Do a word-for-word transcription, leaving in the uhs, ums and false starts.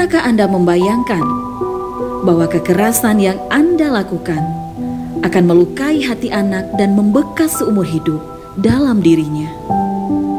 Pernahkah Anda membayangkan bahwa kekerasan yang Anda lakukan akan melukai hati anak dan membekas seumur hidup dalam dirinya?